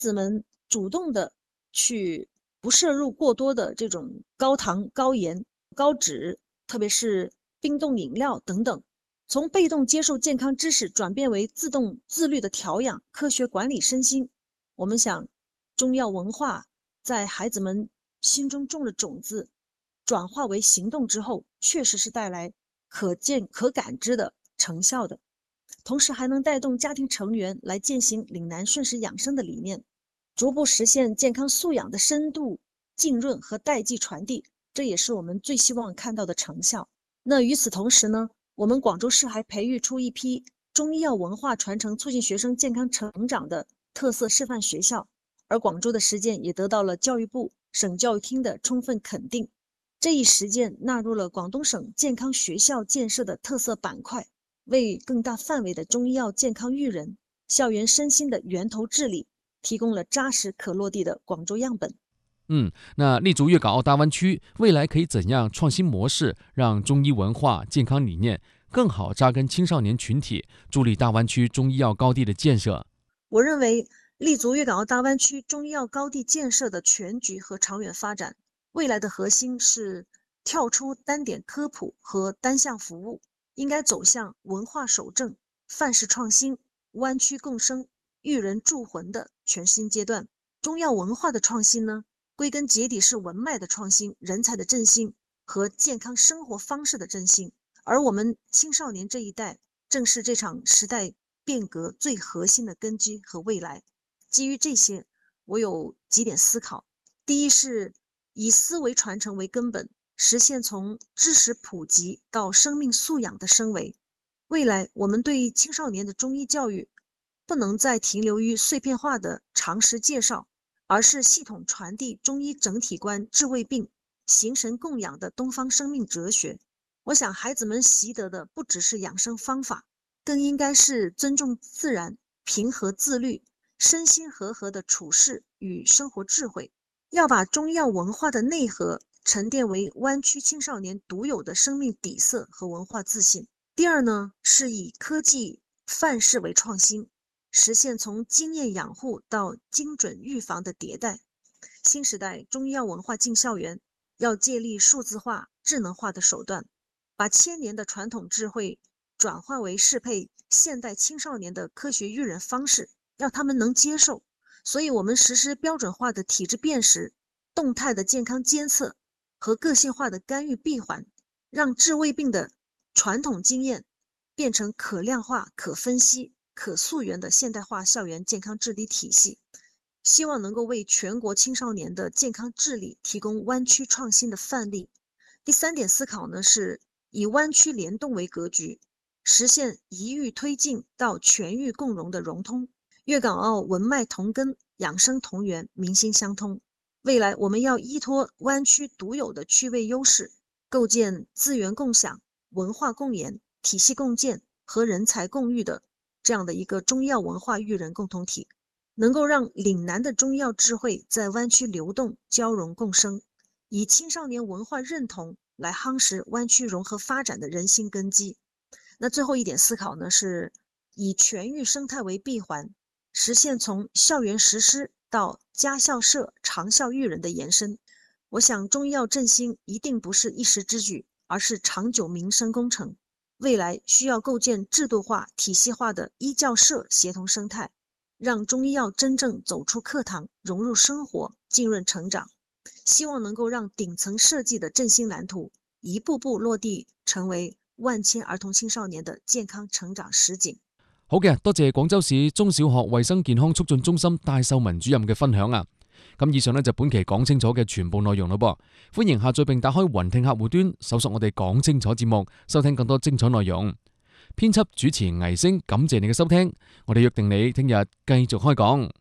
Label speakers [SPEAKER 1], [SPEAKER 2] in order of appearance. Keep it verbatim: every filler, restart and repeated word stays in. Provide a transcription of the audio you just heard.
[SPEAKER 1] 子们主动的去不摄入过多的这种高糖、高盐、高脂，特别是冰冻饮料等等，从被动接受健康知识转变为自动自律的调养、科学管理身心。我们想，中药文化在孩子们心中种了种子，转化为行动之后，确实是带来可见可感知的成效的。同时还能带动家庭成员来践行岭南顺时养生的理念，逐步实现健康素养的深度浸润和代际传递，这也是我们最希望看到的成效。那与此同时呢，我们广州市还培育出一批中医药文化传承促进学生健康成长的特色示范学校，而广州的实践也得到了教育部、省教育厅的充分肯定。这一实践纳入了广东省健康学校建设的特色板块，为更大范围的中医药健康育人、校园身心的源头治理提供了扎实可落地的广州样本。
[SPEAKER 2] 嗯，那立足粤港澳大湾区，未来可以怎样创新模式，让中医文化、健康理念更好扎根青少年群体，助力大湾区中医药高地的建设？
[SPEAKER 1] 我认为，立足粤港澳大湾区中医药高地建设的全局和长远发展，未来的核心是跳出单点科普和单项服务，应该走向文化守正、范式创新、湾区共生、育人助魂的全新阶段。中药文化的创新呢，归根结底是文脉的创新、人才的振兴和健康生活方式的振兴。而我们青少年这一代，正是这场时代变革最核心的根基和未来。基于这些，我有几点思考。第一是以思维传承为根本，实现从知识普及到生命素养的升维。未来我们对青少年的中医教育不能再停留于碎片化的常识介绍，而是系统传递中医整体观、治未病、形神供养的东方生命哲学。我想孩子们习得的不只是养生方法，更应该是尊重自然、平和自律、身心和合的处事与生活智慧。要把中药文化的内核沉淀为湾区青少年独有的生命底色和文化自信。第二呢，是以科技范式为创新，实现从经验养护到精准预防的迭代。新时代中医药文化进校园，要借力数字化、智能化的手段，把千年的传统智慧转化为适配现代青少年的科学育人方式，让他们能接受。所以我们实施标准化的体质辨识、动态的健康监测和个性化的干预闭环，让治未病的传统经验变成可量化、可分析、可溯源的现代化校园健康治理体系，希望能够为全国青少年的健康治理提供湾区创新的范例。第三点思考呢，是以湾区联动为格局，实现一域推进到全域共融的融通。粤港澳文脉同根，养生同源，民心相通。未来我们要依托湾区独有的区位优势，构建资源共享、文化共研、体系共建和人才共育的这样的一个中药文化育人共同体，能够让岭南的中药智慧在湾区流动、交融共生，以青少年文化认同来夯实湾区融合发展的人心根基。那最后一点思考呢，是以全域生态为闭环，实现从校园实施到家校社长效育人的延伸。我想中医药振兴一定不是一时之举，而是长久民生工程。未来需要构建制度化、体系化的医教社协同生态，让中医药真正走出课堂，融入生活，浸润成长。希望能够让顶层设计的振兴蓝图一步步落地，成為萬千兒童青少年的健康成長實景。
[SPEAKER 2] 好嘅，多謝廣州市中小學衛生健康促進中心戴秀文主任嘅分享啊！咁以上呢就本期講清楚嘅全部內容咯噃，歡迎下載並打開雲聽客戶端，搜索我哋講清楚節目，收聽更多精彩內容。編輯主持倪星，感謝你嘅收聽，我哋約定你聽日繼續開講。